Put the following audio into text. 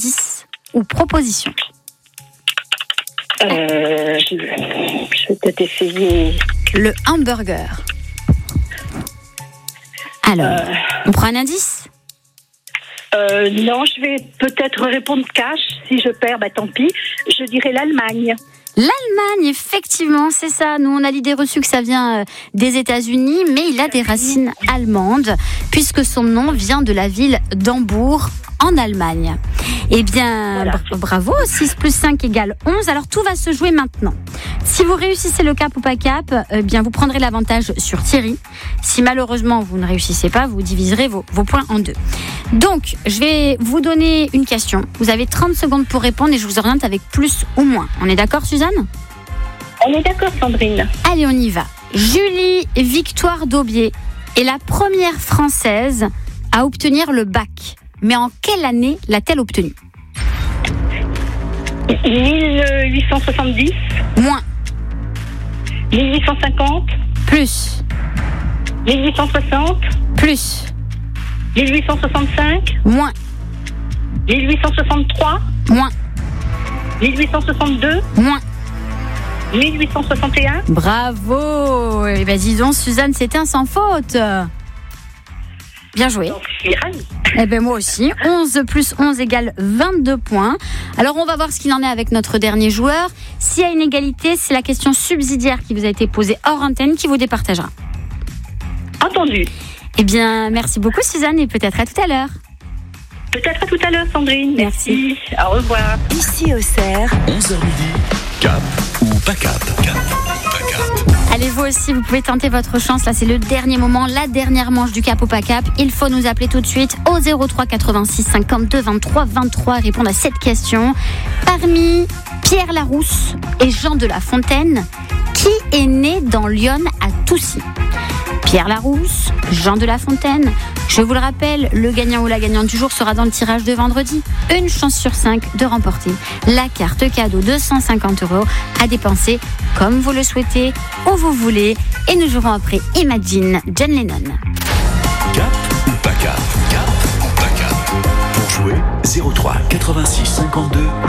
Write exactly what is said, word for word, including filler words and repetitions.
indice ou proposition. Euh, je, je vais peut-être essayer. Le hamburger. Alors, euh... on prend un indice ? euh, Non, je vais peut-être répondre cash. Si je perds, bah tant pis. Je dirais l'Allemagne. L'Allemagne, effectivement, c'est ça. Nous, on a l'idée reçue que ça vient des États-Unis, mais il a des racines allemandes, puisque son nom vient de la ville d'Hambourg, en Allemagne. Eh bien, voilà. bra- bravo, six plus cinq égale onze. Alors, tout va se jouer maintenant. Si vous réussissez le cap ou pas cap, eh bien, vous prendrez l'avantage sur Thierry. Si malheureusement, vous ne réussissez pas, vous diviserez vos, vos points en deux. Donc, je vais vous donner une question. Vous avez trente secondes pour répondre et je vous oriente avec plus ou moins. On est d'accord, Suzanne ? On est d'accord, Sandrine. Allez, on y va. Julie Victoire Daubier est la première Française à obtenir le bac. Mais en quelle année l'a-t-elle obtenu ? mille huit cent soixante-dix. Moins. mille huit cent cinquante. Plus. mille huit cent soixante. Plus. mille huit cent soixante-cinq. Moins. mille huit cent soixante-trois. Moins. mille huit cent soixante-deux. Moins. mille huit cent soixante et un. Bravo. Eh bien, dis donc, Suzanne, c'était un sans faute. Bien joué. Donc, je suis ravie. Eh bien, moi aussi. onze plus onze égale vingt-deux points. Alors, on va voir ce qu'il en est avec notre dernier joueur. S'il y a une égalité, c'est la question subsidiaire qui vous a été posée hors antenne qui vous départagera. Entendu. Eh bien, merci beaucoup, Suzanne, et peut-être à tout à l'heure. Peut-être à tout à l'heure, Sandrine. Merci. Merci. Au revoir. Ici Auxerre. onze heures midi. Cap ou pas cap? Cap ou pas cap? Allez, vous aussi, vous pouvez tenter votre chance. Là, c'est le dernier moment, la dernière manche du cap ou pas cap. Il faut nous appeler tout de suite au zéro trois quatre-vingt-six cinquante-deux vingt-trois vingt-trois et répondre à cette question. Parmi Pierre Larousse et Jean de La Fontaine, qui est né dans l'Yonne à Toussy ? Pierre Larousse, Jean de La Fontaine. Je vous le rappelle, le gagnant ou la gagnante du jour sera dans le tirage de vendredi. Une chance sur cinq de remporter la carte cadeau deux cent cinquante euros à dépenser comme vous le souhaitez, où vous voulez. Et nous jouerons après Imagine, John Lennon. Cap ou pas cap? Cap ou pas cap? Pour jouer, zéro trois quatre-vingt-six cinquante-deux